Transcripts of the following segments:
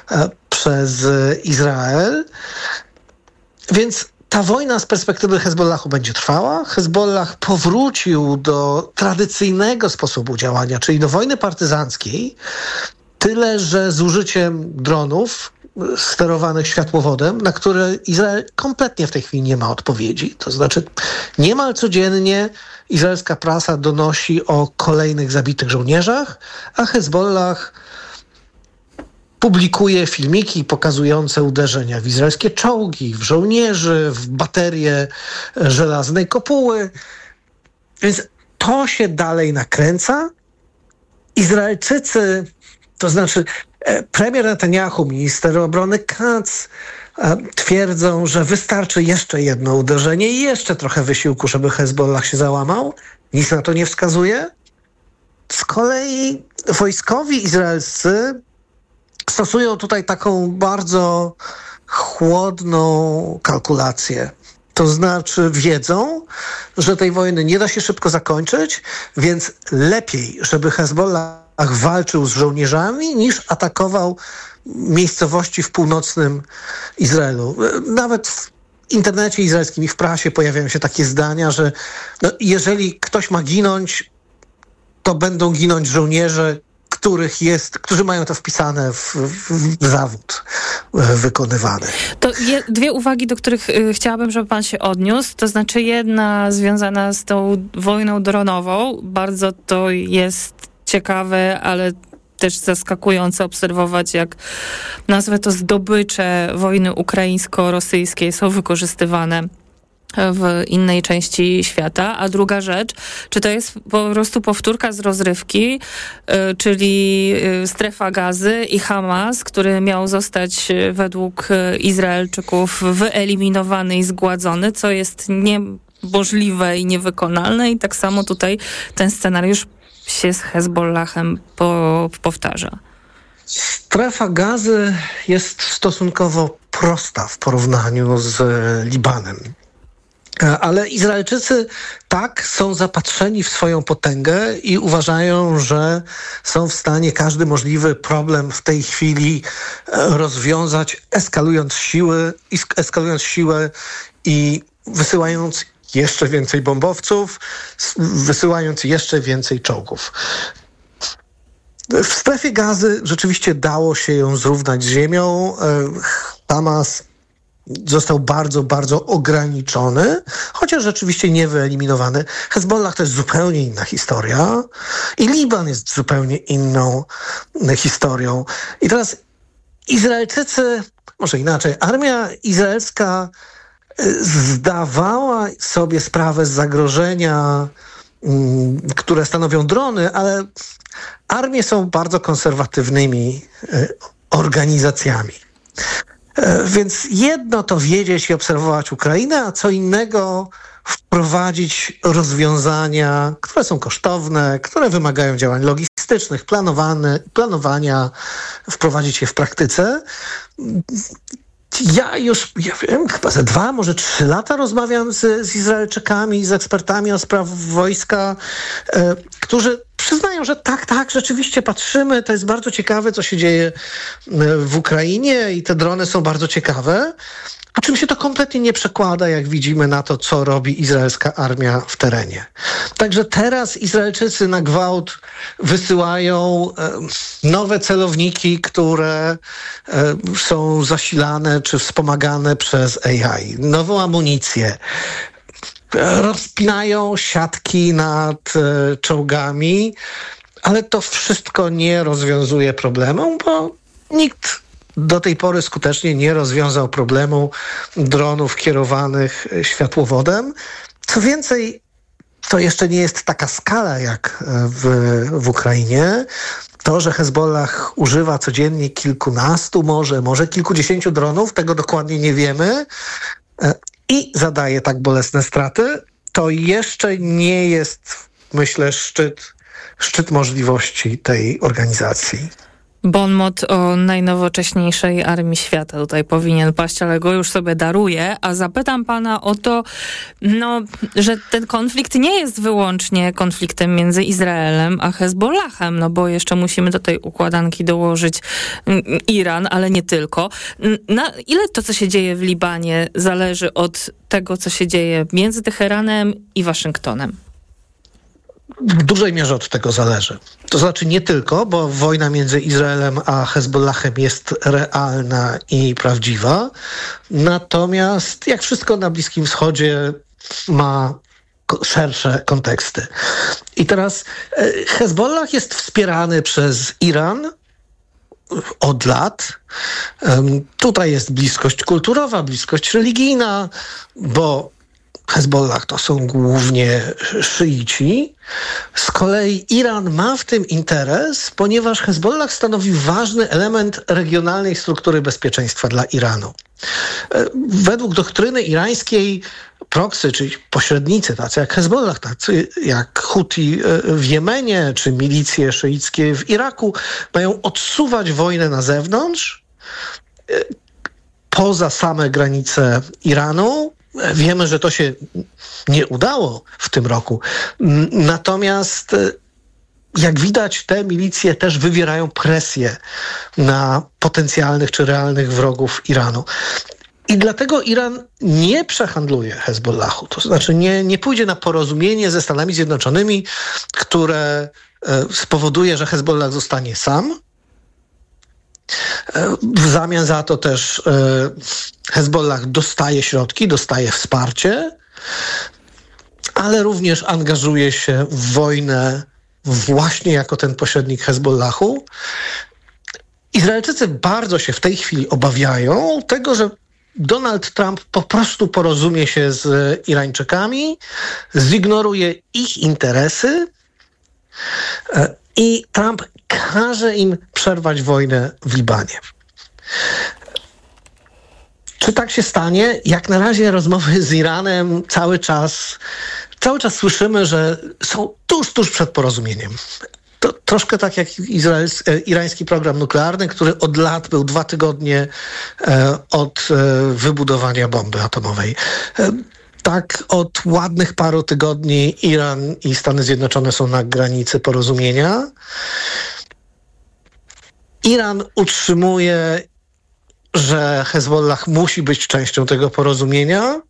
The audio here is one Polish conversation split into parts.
przez Izrael. Więc ta wojna z perspektywy Hezbollahu będzie trwała. Hezbollah powrócił do tradycyjnego sposobu działania, czyli do wojny partyzanckiej, tyle że z użyciem dronów sterowanych światłowodem, na które Izrael kompletnie w tej chwili nie ma odpowiedzi. To znaczy niemal codziennie izraelska prasa donosi o kolejnych zabitych żołnierzach, a Hezbollah publikuje filmiki pokazujące uderzenia w izraelskie czołgi, w żołnierzy, w baterie żelaznej kopuły. Więc to się dalej nakręca. Izraelczycy, to znaczy premier Netanyahu, minister obrony Katz, twierdzą, że wystarczy jeszcze jedno uderzenie i jeszcze trochę wysiłku, żeby Hezbollah się załamał. Nic na to nie wskazuje. Z kolei wojskowi izraelscy stosują tutaj taką bardzo chłodną kalkulację. To znaczy wiedzą, że tej wojny nie da się szybko zakończyć, więc lepiej, żeby Hezbollah walczył z żołnierzami, niż atakował miejscowości w północnym Izraelu. Nawet w internecie izraelskim i w prasie pojawiają się takie zdania, że jeżeli ktoś ma ginąć, to będą ginąć żołnierze, którzy mają to wpisane w zawód wykonywany. To dwie uwagi, do których chciałabym, żeby pan się odniósł. To znaczy jedna związana z tą wojną dronową. Bardzo to jest ciekawe, ale też zaskakujące obserwować, jak nazwę to zdobycze wojny ukraińsko-rosyjskiej są wykorzystywane w innej części świata. A druga rzecz, czy to jest po prostu powtórka z rozrywki, czyli strefa Gazy i Hamas, który miał zostać według Izraelczyków wyeliminowany i zgładzony, co jest niemożliwe i niewykonalne, i tak samo tutaj ten scenariusz się z Hezbollahem powtarza. Strefa Gazy jest stosunkowo prosta w porównaniu z Libanem. Ale Izraelczycy tak są zapatrzeni w swoją potęgę i uważają, że są w stanie każdy możliwy problem w tej chwili rozwiązać, eskalując siłę i wysyłając jeszcze więcej bombowców, wysyłając jeszcze więcej czołgów. W strefie Gazy rzeczywiście dało się ją zrównać z ziemią. Hamas został bardzo, bardzo ograniczony, chociaż rzeczywiście nie wyeliminowany. Hezbollah to jest zupełnie inna historia i Liban jest zupełnie inną historią. I teraz Izraelczycy, może inaczej, armia izraelska zdawała sobie sprawę z zagrożenia, które stanowią drony, ale armie są bardzo konserwatywnymi organizacjami. Więc jedno to wiedzieć i obserwować Ukrainę, a co innego wprowadzić rozwiązania, które są kosztowne, które wymagają działań logistycznych, planowania, wprowadzić je w praktyce. Ja wiem, chyba ze 2, może 3 lata rozmawiam z Izraelczykami, z ekspertami od spraw wojska, którzy przyznają, że tak, rzeczywiście patrzymy, to jest bardzo ciekawe, co się dzieje w Ukrainie i te drony są bardzo ciekawe, a czym się to kompletnie nie przekłada, jak widzimy, na to, co robi izraelska armia w terenie. Także teraz Izraelczycy na gwałt wysyłają nowe celowniki, które są zasilane czy wspomagane przez AI, nową amunicję. Rozpinają siatki nad czołgami, ale to wszystko nie rozwiązuje problemu, bo nikt do tej pory skutecznie nie rozwiązał problemu dronów kierowanych światłowodem. Co więcej, to jeszcze nie jest taka skala jak w Ukrainie. To, że Hezbollah używa codziennie kilkunastu, może kilkudziesięciu dronów, tego dokładnie nie wiemy, i zadaje tak bolesne straty, to jeszcze nie jest, myślę, szczyt możliwości tej organizacji. Bon mot o najnowocześniejszej armii świata tutaj powinien paść, ale go już sobie daruję. A zapytam pana o to, że ten konflikt nie jest wyłącznie konfliktem między Izraelem a Hezbollahem, bo jeszcze musimy do tej układanki dołożyć Iran, ale nie tylko. Na ile to, co się dzieje w Libanie, zależy od tego, co się dzieje między Teheranem i Waszyngtonem? W dużej mierze od tego zależy. To znaczy nie tylko, bo wojna między Izraelem a Hezbollahem jest realna i prawdziwa. Natomiast jak wszystko na Bliskim Wschodzie ma szersze konteksty. I teraz Hezbollah jest wspierany przez Iran od lat. Tutaj jest bliskość kulturowa, bliskość religijna, bo Hezbollah to są głównie szyici. Z kolei Iran ma w tym interes, ponieważ Hezbollah stanowi ważny element regionalnej struktury bezpieczeństwa dla Iranu. Według doktryny irańskiej proksy, czyli pośrednicy, tacy jak Hezbollah, tacy jak Huti w Jemenie, czy milicje szyickie w Iraku, mają odsuwać wojnę na zewnątrz, poza same granice Iranu. Wiemy, że to się nie udało w tym roku. Natomiast jak widać, te milicje też wywierają presję na potencjalnych czy realnych wrogów Iranu. I dlatego Iran nie przehandluje Hezbollahu. To znaczy nie pójdzie na porozumienie ze Stanami Zjednoczonymi, które spowoduje, że Hezbollah zostanie sam. W zamian za to też Hezbollah dostaje środki, dostaje wsparcie, ale również angażuje się w wojnę właśnie jako ten pośrednik Hezbollahu. Izraelczycy bardzo się w tej chwili obawiają tego, że Donald Trump po prostu porozumie się z Irańczykami, zignoruje ich interesy i Trump każe im przerwać wojnę w Libanie. Czy tak się stanie? Jak na razie rozmowy z Iranem cały czas słyszymy, że są tuż przed porozumieniem. To troszkę tak jak irański program nuklearny, który od lat był 2 tygodnie od wybudowania bomby atomowej. Tak od ładnych paru tygodni Iran i Stany Zjednoczone są na granicy porozumienia. Iran utrzymuje, że Hezbollah musi być częścią tego porozumienia.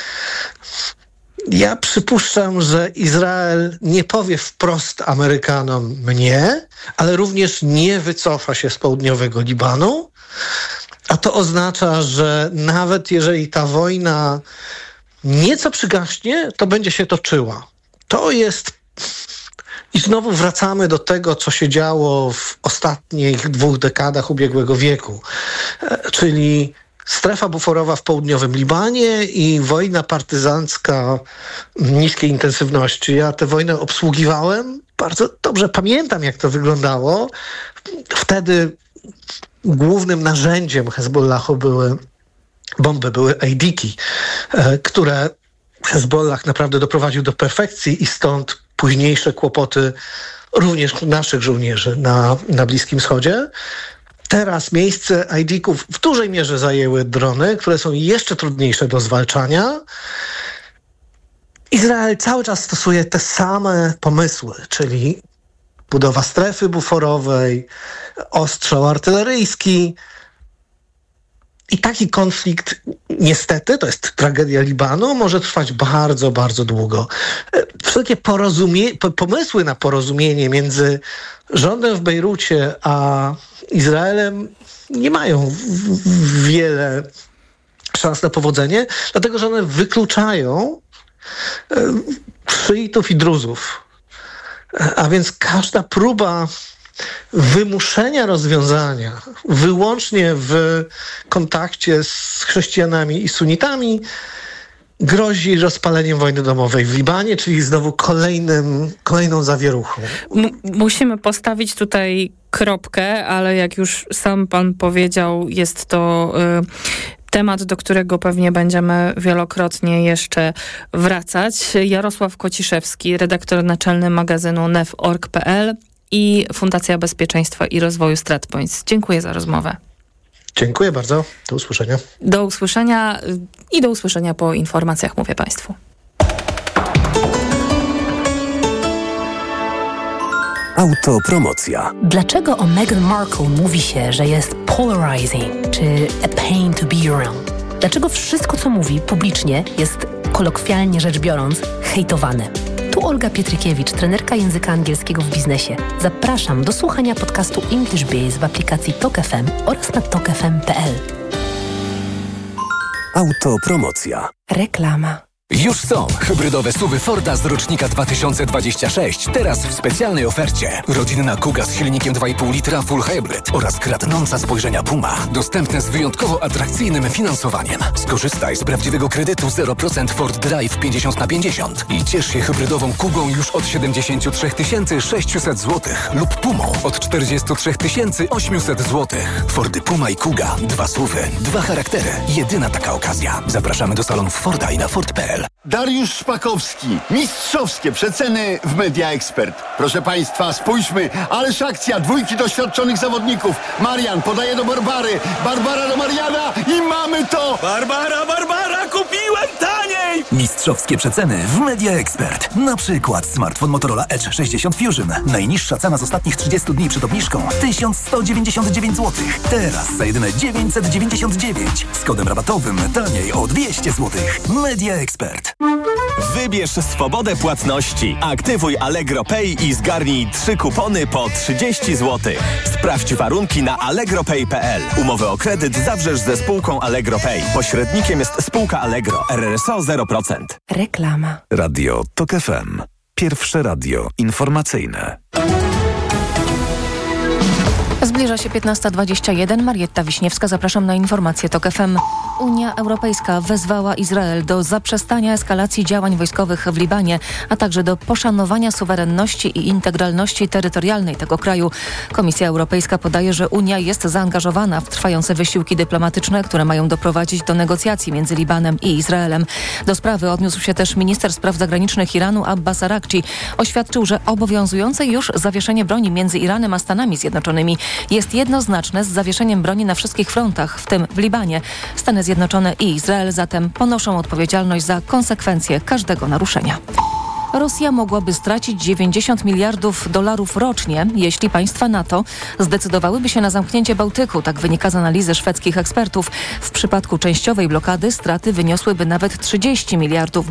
Ja przypuszczam, że Izrael nie powie wprost Amerykanom nie, ale również nie wycofa się z południowego Libanu. A to oznacza, że nawet jeżeli ta wojna nieco przygaśnie, to będzie się toczyła. To jest... I znowu wracamy do tego, co się działo w ostatnich 2 dekadach ubiegłego wieku, czyli strefa buforowa w południowym Libanie i wojna partyzancka niskiej intensywności. Ja tę wojnę obsługiwałem, bardzo dobrze pamiętam, jak to wyglądało. Wtedy głównym narzędziem Hezbollahu były bomby, były ajdiki, które Hezbollah naprawdę doprowadził do perfekcji i stąd późniejsze kłopoty również naszych żołnierzy na Bliskim Wschodzie. Teraz miejsce ajdików w dużej mierze zajęły drony, które są jeszcze trudniejsze do zwalczania. Izrael cały czas stosuje te same pomysły, czyli budowa strefy buforowej, ostrzał artyleryjski. I taki konflikt, niestety, to jest tragedia Libanu, może trwać bardzo, bardzo długo. Wszelkie pomysły na porozumienie między rządem w Bejrucie a Izraelem nie mają wiele szans na powodzenie, dlatego że one wykluczają szyitów i druzów. A więc każda próba wymuszenia rozwiązania wyłącznie w kontakcie z chrześcijanami i sunnitami grozi rozpaleniem wojny domowej w Libanie, czyli znowu kolejną zawieruchą. Musimy postawić tutaj kropkę, ale jak już sam pan powiedział, jest to temat, do którego pewnie będziemy wielokrotnie jeszcze wracać. Jarosław Kociszewski, redaktor naczelny magazynu new.org.pl, i Fundacja Bezpieczeństwa i Rozwoju StratPoints. Dziękuję za rozmowę. Dziękuję bardzo. Do usłyszenia. Do usłyszenia i do usłyszenia po informacjach, mówię Państwu. Autopromocja. Dlaczego o Meghan Markle mówi się, że jest polarizing, czy a pain to be around? Dlaczego wszystko, co mówi publicznie, jest, kolokwialnie rzecz biorąc, hejtowane? Tu Olga Pietrykiewicz, trenerka języka angielskiego w biznesie. Zapraszam do słuchania podcastu English Biz w aplikacji Tok FM oraz na tokfm.pl. Autopromocja. Reklama. Już są hybrydowe SUV-y Forda z rocznika 2026. Teraz w specjalnej ofercie. Rodzinna Kuga z silnikiem 2,5 litra Full Hybrid oraz kradnąca spojrzenia Puma. Dostępne z wyjątkowo atrakcyjnym finansowaniem. Skorzystaj z prawdziwego kredytu 0% Ford Drive 50/50 i ciesz się hybrydową Kugą już od 73 600 zł lub Pumą od 43 800 zł. Fordy Puma i Kuga. 2 SUV-y, 2 charaktery. Jedyna taka okazja. Zapraszamy do salonów Forda i na Ford.pl. Dariusz Szpakowski. Mistrzowskie przeceny w Media Expert. Proszę Państwa, spójrzmy. Ależ akcja. 2 doświadczonych zawodników. Marian podaje do Barbary. Barbara do Mariana i mamy to! Barbara, kupiłem taniej! Mistrzowskie przeceny w Media Expert. Na przykład smartfon Motorola Edge 60 Fusion. Najniższa cena z ostatnich 30 dni przed obniżką 1199 zł. Teraz za jedyne 999. Z kodem rabatowym taniej o 200 zł. Media Expert. Wybierz swobodę płatności. Aktywuj Allegro Pay i zgarnij 3 kupony po 30 zł. Sprawdź warunki na allegropay.pl. Umowę o kredyt zawrzesz ze spółką Allegro Pay. Pośrednikiem jest spółka Allegro. RRSO 0%. Reklama. Radio Tok FM. Pierwsze radio informacyjne. Zbliża się 15:21. Marietta Wiśniewska, zapraszam na informacje TOK FM. Unia Europejska wezwała Izrael do zaprzestania eskalacji działań wojskowych w Libanie, a także do poszanowania suwerenności i integralności terytorialnej tego kraju. Komisja Europejska podaje, że Unia jest zaangażowana w trwające wysiłki dyplomatyczne, które mają doprowadzić do negocjacji między Libanem i Izraelem. Do sprawy odniósł się też minister spraw zagranicznych Iranu Abbas Araghchi. Oświadczył, że obowiązujące już zawieszenie broni między Iranem a Stanami Zjednoczonymi jest jednoznaczne z zawieszeniem broni na wszystkich frontach, w tym w Libanie. Stany Zjednoczone i Izrael zatem ponoszą odpowiedzialność za konsekwencje każdego naruszenia. Rosja mogłaby stracić $90 miliardów rocznie, jeśli państwa NATO zdecydowałyby się na zamknięcie Bałtyku. Tak wynika z analizy szwedzkich ekspertów. W przypadku częściowej blokady straty wyniosłyby nawet $30 miliardów.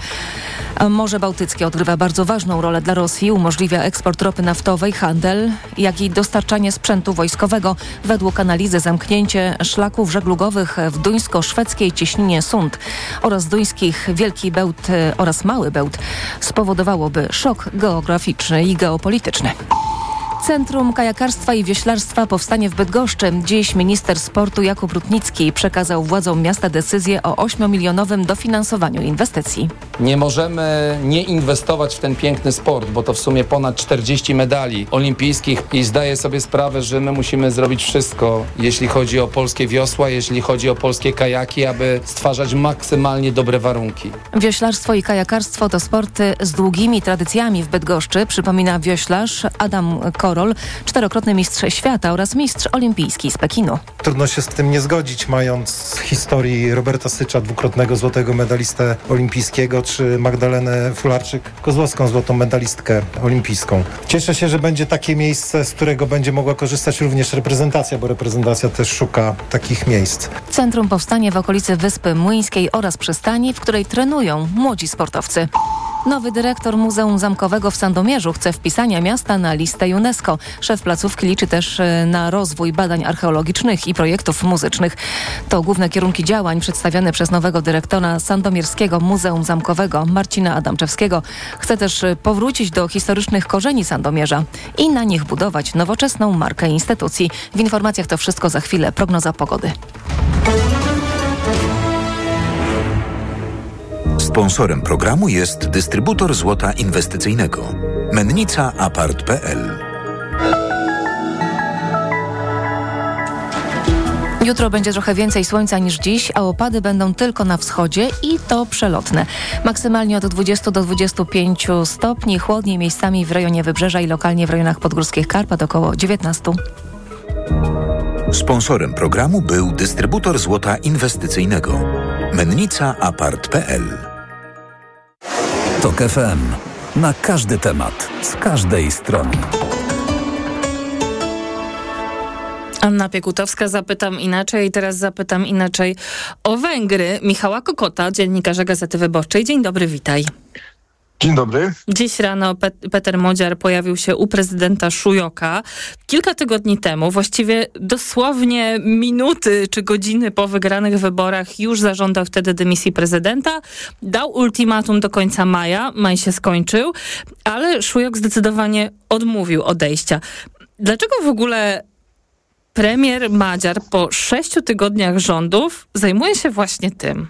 Morze Bałtyckie odgrywa bardzo ważną rolę dla Rosji. Umożliwia eksport ropy naftowej, handel, jak i dostarczanie sprzętu wojskowego. Według analizy zamknięcie szlaków żeglugowych w duńsko-szwedzkiej cieśninie Sund oraz duńskich Wielki Bełt oraz Mały Bełt spowodowałoby szok geograficzny i geopolityczny. Centrum Kajakarstwa i Wioślarstwa powstanie w Bydgoszczy. Dziś minister sportu Jakub Rutnicki przekazał władzom miasta decyzję o 8-milionowym dofinansowaniu inwestycji. Nie możemy nie inwestować w ten piękny sport, bo to w sumie ponad 40 medali olimpijskich i zdaję sobie sprawę, że my musimy zrobić wszystko, jeśli chodzi o polskie wiosła, jeśli chodzi o polskie kajaki, aby stwarzać maksymalnie dobre warunki. Wioślarstwo i kajakarstwo to sporty z długimi tradycjami w Bydgoszczy, przypomina wioślarz Adam Korol, 4-krotny mistrz świata oraz mistrz olimpijski z Pekinu. Trudno się z tym nie zgodzić, mając w historii Roberta Sycza, 2-krotnego złotego medalistę olimpijskiego, czy Magdalenę Fularczyk-Kozłowską, złotą medalistkę olimpijską. Cieszę się, że będzie takie miejsce, z którego będzie mogła korzystać również reprezentacja, bo reprezentacja też szuka takich miejsc. Centrum powstanie w okolicy Wyspy Młyńskiej oraz przystani, w której trenują młodzi sportowcy. Nowy dyrektor Muzeum Zamkowego w Sandomierzu chce wpisania miasta na listę UNESCO. Szef placówki liczy też na rozwój badań archeologicznych i projektów muzycznych. To główne kierunki działań przedstawione przez nowego dyrektora Sandomierskiego Muzeum Zamkowego Marcina Adamczewskiego. Chce też powrócić do historycznych korzeni Sandomierza i na nich budować nowoczesną markę instytucji. W informacjach to wszystko, za chwilę prognoza pogody. Sponsorem programu jest dystrybutor złota inwestycyjnego Mennica Apart.pl. Jutro będzie trochę więcej słońca niż dziś, a opady będą tylko na wschodzie i to przelotne. Maksymalnie od 20 do 25 stopni, chłodniej miejscami w rejonie Wybrzeża i lokalnie w rejonach podgórskich Karpat około 19. Sponsorem programu był dystrybutor złota inwestycyjnego. Mennica Apart.pl. TOK FM. Na każdy temat, z każdej strony. Anna Piekutowska, zapytam inaczej. Teraz zapytam inaczej o Węgry. Michała Kokota, dziennikarza Gazety Wyborczej. Dzień dobry, witaj. Dzień dobry. Dziś rano Peter Modziar pojawił się u prezydenta Szujoka. Kilka tygodni temu, właściwie dosłownie minuty czy godziny po wygranych wyborach, już zażądał wtedy dymisji prezydenta. Dał ultimatum do końca maja. Maj się skończył, ale Szujok zdecydowanie odmówił odejścia. Dlaczego w ogóle premier Madziar po 6 tygodniach rządów zajmuje się właśnie tym?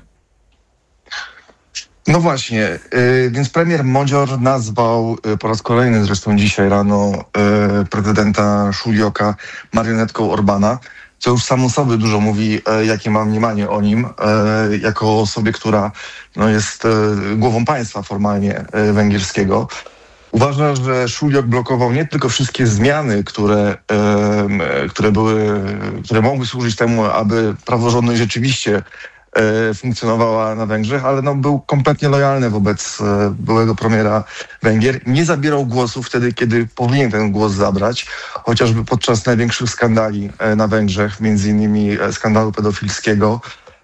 No właśnie, więc premier Modzior nazwał po raz kolejny, zresztą dzisiaj rano, prezydenta Szujoka marionetką Orbana, co już samo sobie dużo mówi, jakie ma mniemanie o nim, jako osobie, która jest głową państwa formalnie węgierskiego. Uważa, że Szuliok blokował nie tylko wszystkie zmiany, które mogły służyć temu, aby praworządność rzeczywiście funkcjonowała na Węgrzech, ale był kompletnie lojalny wobec byłego premiera Węgier. Nie zabierał głosu wtedy, kiedy powinien ten głos zabrać, chociażby podczas największych skandali na Węgrzech, między innymi skandalu pedofilskiego,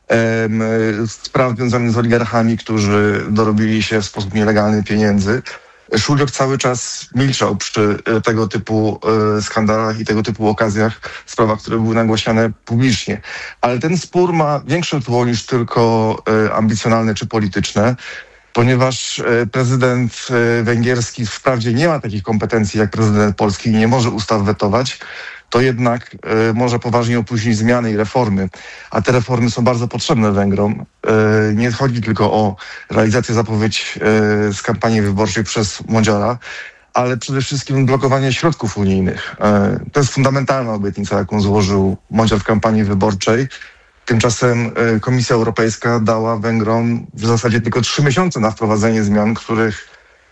spraw związanych z oligarchami, którzy dorobili się w sposób nielegalny pieniędzy. Szuliok cały czas milczał przy tego typu skandalach i tego typu okazjach, sprawach, które były nagłaśniane publicznie. Ale ten spór ma większe tło niż tylko ambicjonalne czy polityczne, ponieważ prezydent węgierski wprawdzie nie ma takich kompetencji jak prezydent polski i nie może ustaw wetować, to jednak może poważnie opóźnić zmiany i reformy. A te reformy są bardzo potrzebne Węgrom. Nie chodzi tylko o realizację zapowiedzi z kampanii wyborczej przez Modziara, ale przede wszystkim blokowanie środków unijnych. To jest fundamentalna obietnica, jaką złożył Modziar w kampanii wyborczej. Tymczasem Komisja Europejska dała Węgrom w zasadzie tylko 3 miesiące na wprowadzenie zmian, których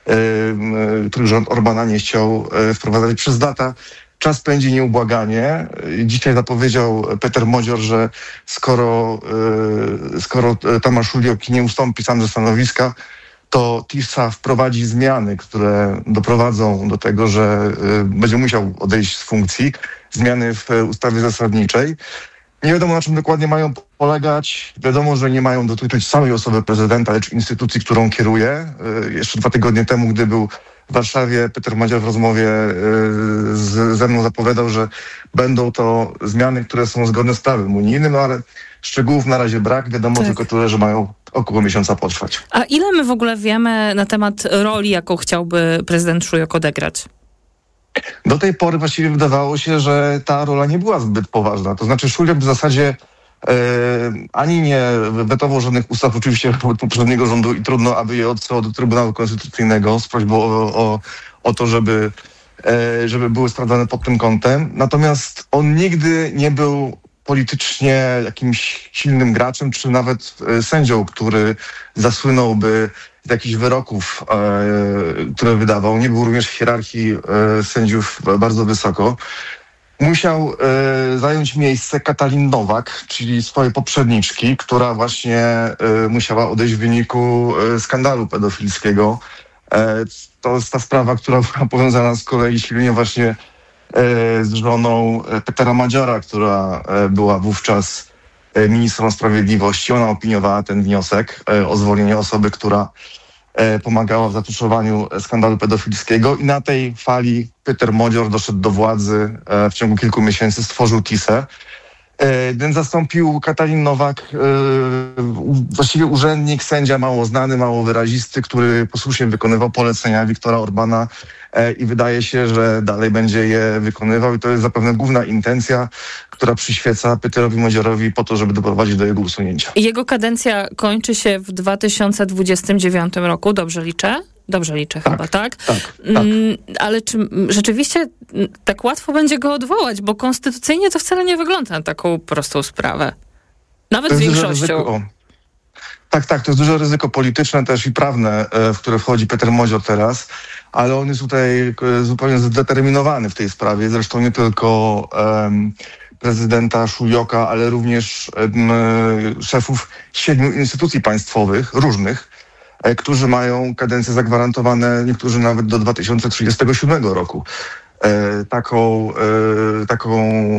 rząd Orbana nie chciał wprowadzać przez lata. Czas pędzi nieubłaganie. Dzisiaj zapowiedział Peter Modzior, że skoro Tomasz Szuliok nie ustąpi sam ze stanowiska, to TISA wprowadzi zmiany, które doprowadzą do tego, że będzie musiał odejść z funkcji. Zmiany w ustawie zasadniczej. Nie wiadomo, na czym dokładnie mają polegać. Wiadomo, że nie mają dotyczyć samej osoby prezydenta, lecz instytucji, którą kieruje. Jeszcze 2 tygodnie temu, gdy był w Warszawie, Peter Modziar w rozmowie ze mną zapowiadał, że będą to zmiany, które są zgodne z prawem unijnym, ale szczegółów na razie brak. Wiadomo tylko tyle, że mają około miesiąca potrwać. A ile my w ogóle wiemy na temat roli, jaką chciałby prezydent Szujok odegrać? Do tej pory właściwie wydawało się, że ta rola nie była zbyt poważna. To znaczy Szuliok w zasadzie ani nie wetował żadnych ustaw, oczywiście poprzedniego rządu i trudno, aby je odsyłał do Trybunału Konstytucyjnego z prośbą o to, żeby były sprawdzane pod tym kątem. Natomiast on nigdy nie był politycznie jakimś silnym graczem, czy nawet sędzią, który zasłynąłby z jakichś wyroków, które wydawał. Nie był również w hierarchii sędziów bardzo wysoko. Musiał zająć miejsce Katalin Nowak, czyli swojej poprzedniczki, która właśnie musiała odejść w wyniku skandalu pedofilskiego. To jest ta sprawa, która była powiązana z kolei silnie właśnie z żoną Petera Modziara, która była wówczas ministrą sprawiedliwości. Ona opiniowała ten wniosek o zwolnienie osoby, która pomagała w zatuszowaniu skandalu pedofilskiego i na tej fali Peter Modzior doszedł do władzy, w ciągu kilku miesięcy stworzył TISę. Więc zastąpił Katalin Nowak, właściwie urzędnik, sędzia mało znany, mało wyrazisty, który posłusznie wykonywał polecenia Viktora Orbana i wydaje się, że dalej będzie je wykonywał i to jest zapewne główna intencja, która przyświeca Peterowi Modziarowi po to, żeby doprowadzić do jego usunięcia. Jego kadencja kończy się w 2029 roku, dobrze liczę? Dobrze liczę chyba, tak? Tak. Ale czy rzeczywiście tak łatwo będzie go odwołać? Bo konstytucyjnie to wcale nie wygląda na taką prostą sprawę. Nawet z większością. Tak, to jest duże ryzyko polityczne też i prawne, w które wchodzi Peter Modzior teraz, ale on jest tutaj zupełnie zdeterminowany w tej sprawie. Zresztą nie tylko prezydenta Szujoka, ale również szefów 7 instytucji państwowych, różnych, którzy mają kadencje zagwarantowane, niektórzy nawet do 2037 roku. Taką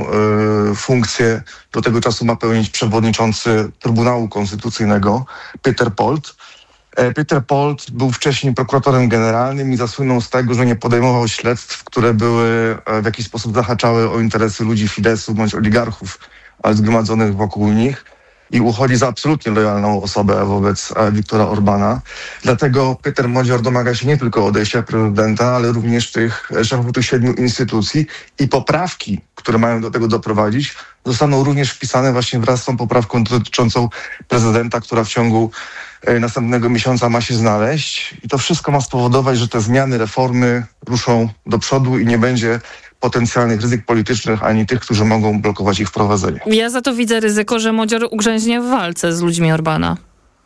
funkcję do tego czasu ma pełnić przewodniczący Trybunału Konstytucyjnego Peter Polt. Peter Polt był wcześniej prokuratorem generalnym i zasłynął z tego, że nie podejmował śledztw, które były w jakiś sposób zahaczały o interesy ludzi Fideszu bądź oligarchów zgromadzonych wokół nich. I uchodzi za absolutnie lojalną osobę wobec Viktora Orbana. Dlatego Peter Modzior domaga się nie tylko odejścia prezydenta, ale również tych szefów tych 7 instytucji i poprawki, które mają do tego doprowadzić, zostaną również wpisane właśnie wraz z tą poprawką dotyczącą prezydenta, która w ciągu następnego miesiąca ma się znaleźć. I to wszystko ma spowodować, że te zmiany, reformy ruszą do przodu i nie będzie potencjalnych ryzyk politycznych, ani tych, którzy mogą blokować ich wprowadzenie. Ja za to widzę ryzyko, że Modzior ugrzęźnie w walce z ludźmi Orbana.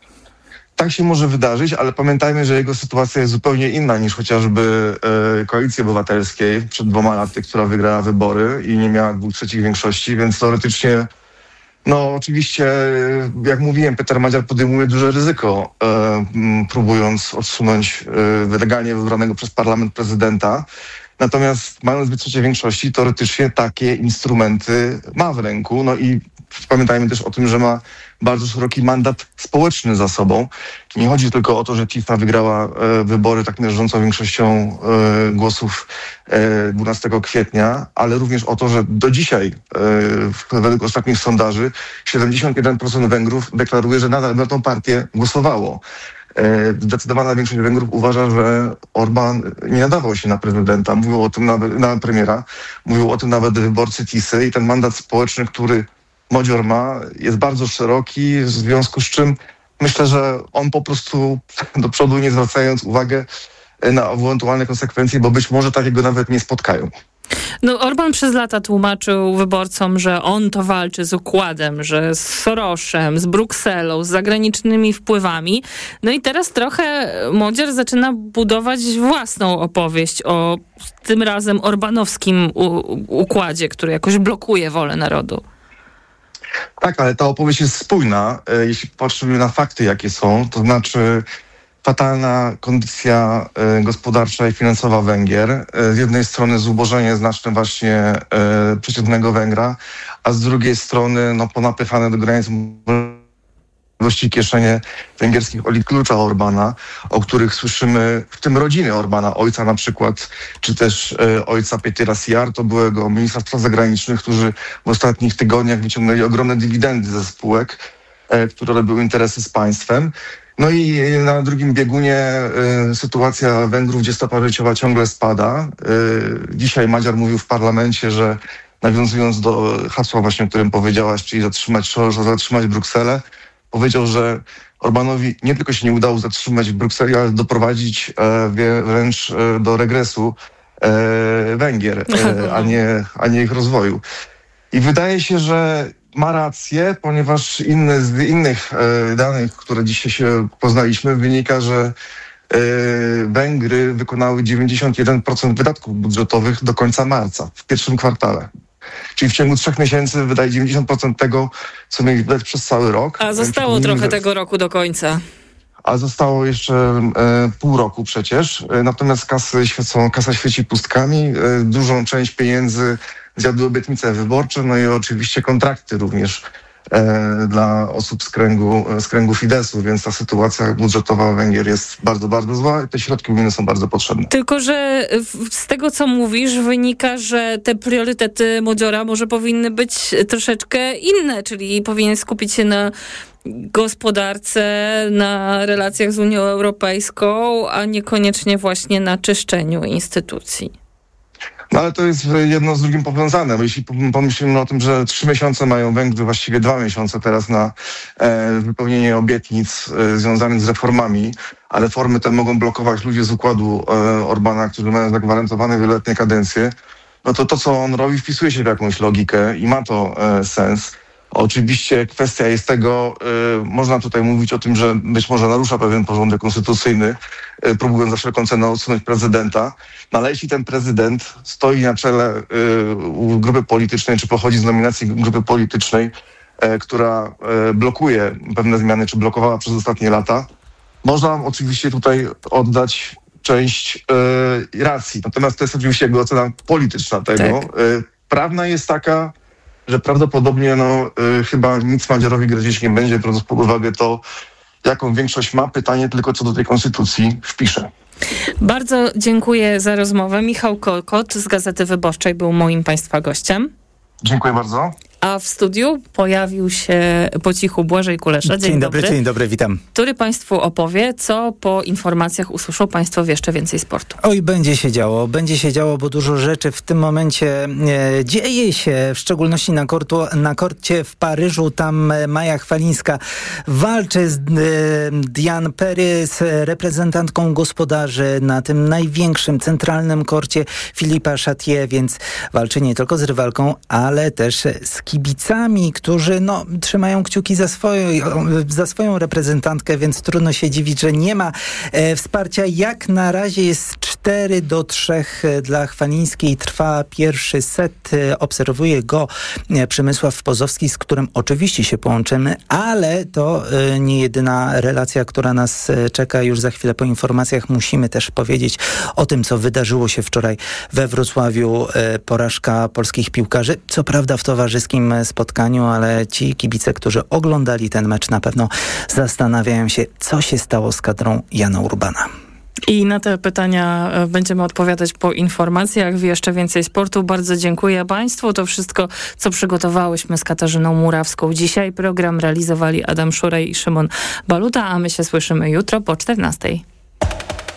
Tak się może wydarzyć, ale pamiętajmy, że jego sytuacja jest zupełnie inna niż chociażby Koalicji Obywatelskiej przed 2 laty, która wygrała wybory i nie miała 2/3 większości, więc teoretycznie oczywiście, jak mówiłem, Peter Modzior podejmuje duże ryzyko, próbując odsunąć legalnie wybranego przez parlament prezydenta. Natomiast mając 2/3 większości, teoretycznie takie instrumenty ma w ręku. No i pamiętajmy też o tym, że ma bardzo szeroki mandat społeczny za sobą. Nie chodzi tylko o to, że TIFA wygrała wybory tak mierzącą większością głosów 12 kwietnia, ale również o to, że do dzisiaj, według ostatnich sondaży, 71% Węgrów deklaruje, że nadal na tą partię głosowało. Zdecydowana większość Węgrów uważa, że Orbán nie nadawał się na prezydenta. Mówił o tym nawet, na premiera. Mówił o tym nawet wyborcy TISY i ten mandat społeczny, który Modzior ma, jest bardzo szeroki, w związku z czym myślę, że on po prostu do przodu, nie zwracając uwagi na ewentualne konsekwencje, bo być może takiego nawet nie spotkają. Orbán przez lata tłumaczył wyborcom, że on to walczy z układem, że z Soroszem, z Brukselą, z zagranicznymi wpływami. I teraz trochę Modzior zaczyna budować własną opowieść o tym razem orbanowskim układzie, który jakoś blokuje wolę narodu. Tak, ale ta opowieść jest spójna. Jeśli patrzymy na fakty, jakie są, to znaczy fatalna kondycja gospodarcza i finansowa Węgier. Z jednej strony zubożenie znaczne właśnie przeciętnego Węgra, a z drugiej strony ponapychane do granic możliwości kieszenie węgierskich oligarchów Orbana, o których słyszymy, w tym rodziny Orbana, ojca na przykład, czy też ojca Petera Sijarto, byłego ministra spraw zagranicznych, którzy w ostatnich tygodniach wyciągnęli ogromne dywidendy ze spółek, które robiły interesy z państwem. I na drugim biegunie sytuacja Węgrów, gdzie stopa życiowa ciągle spada. Dzisiaj Modzior mówił w parlamencie, że nawiązując do hasła właśnie, o którym powiedziałaś, czyli zatrzymać Sorosza, zatrzymać Brukselę, powiedział, że Orbánowi nie tylko się nie udało zatrzymać w Brukseli, ale doprowadzić wręcz do regresu Węgier, a nie ich rozwoju. I wydaje się, że ma rację, ponieważ z innych danych, które dzisiaj się poznaliśmy, wynika, że Węgry wykonały 91% wydatków budżetowych do końca marca, w pierwszym kwartale. Czyli w ciągu 3 miesięcy wydaje 90% tego, co mieli wydać przez cały rok. A zostało trochę tego roku do końca. A zostało jeszcze pół roku przecież. Natomiast kasa świeci pustkami. Dużą część pieniędzy zjadły obietnice wyborcze, i oczywiście kontrakty również dla osób z kręgu Fideszu, więc ta sytuacja budżetowa Węgier jest bardzo, bardzo zła i te środki unijne są bardzo potrzebne. Tylko że z tego, co mówisz, wynika, że te priorytety Modziora może powinny być troszeczkę inne, czyli powinien skupić się na gospodarce, na relacjach z Unią Europejską, a niekoniecznie właśnie na czyszczeniu instytucji. No ale to jest jedno z drugim powiązane, bo jeśli pomyślimy o tym, że 3 miesiące mają Węgry, właściwie 2 miesiące teraz na wypełnienie obietnic związanych z reformami, a reformy te mogą blokować ludzie z układu Orbana, którzy mają zagwarantowane wieloletnie kadencje, no to co on robi wpisuje się w jakąś logikę i ma to sens. Oczywiście kwestia jest tego, można tutaj mówić o tym, że być może narusza pewien porządek konstytucyjny, próbując za wszelką cenę odsunąć prezydenta, no ale jeśli ten prezydent stoi na czele grupy politycznej, czy pochodzi z nominacji grupy politycznej, która blokuje pewne zmiany, czy blokowała przez ostatnie lata, można oczywiście tutaj oddać część racji. Natomiast to jest oczywiście jakby ocena polityczna tego. Tak. Prawna jest taka, że prawdopodobnie chyba nic Madzierowi grozić nie będzie, biorąc pod uwagę to, jaką większość ma. Pytanie tylko, co do tej konstytucji wpisze. Bardzo dziękuję za rozmowę. Michał Kokot z Gazety Wyborczej był moim państwa gościem. Dziękuję bardzo. A w studiu pojawił się po cichu Błażej Kulesza. Dzień dobry, witam. Który Państwu opowie, co po informacjach usłyszą Państwo w Jeszcze Więcej Sportu. Oj, będzie się działo, bo dużo rzeczy w tym momencie dzieje się, w szczególności na korcie w Paryżu. Tam Maja Chwalińska walczy z Diane Perry, z reprezentantką gospodarzy na tym największym, centralnym korcie Philippa Chatrier, więc walczy nie tylko z rywalką, ale też z kibicami, którzy trzymają kciuki za swoją reprezentantkę, więc trudno się dziwić, że nie ma wsparcia. Jak na razie jest 4-3 dla Chwalińskiej. Trwa pierwszy set. Obserwuje go Przemysław Pozowski, z którym oczywiście się połączymy, ale to nie jedyna relacja, która nas czeka. Już za chwilę po informacjach musimy też powiedzieć o tym, co wydarzyło się wczoraj we Wrocławiu. Porażka polskich piłkarzy. Co prawda w towarzyskim spotkaniu, ale ci kibice, którzy oglądali ten mecz, na pewno zastanawiają się, co się stało z kadrą Jana Urbana. I na te pytania będziemy odpowiadać po informacjach w Jeszcze Więcej Sportu. Bardzo dziękuję Państwu. To wszystko, co przygotowałyśmy z Katarzyną Murawską. Dzisiaj program realizowali Adam Szurej i Szymon Baluta, a my się słyszymy jutro po 14:00.